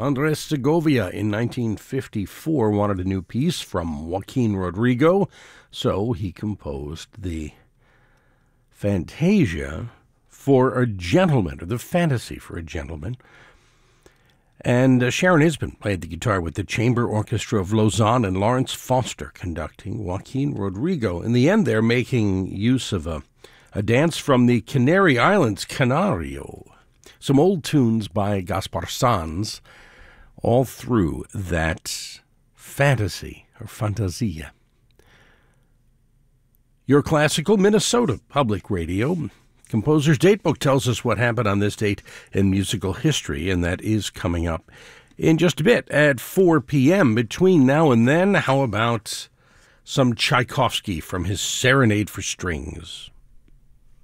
Andres Segovia in 1954 wanted a new piece from Joaquin Rodrigo, so he composed the Fantasia for a Gentleman, or the Fantasy for a Gentleman. And Sharon Isbin played the guitar with the Chamber Orchestra of Lausanne and Lawrence Foster conducting. Joaquin Rodrigo, in the end, they're making use of a dance from the Canary Islands, Canario. Some old tunes by Gaspar Sanz all through that fantasy, or fantasia. Your classical Minnesota Public Radio. Composer's Datebook tells us what happened on this date in musical history, and that is coming up in just a bit at 4 p.m. Between now and then, how about some Tchaikovsky from his Serenade for Strings?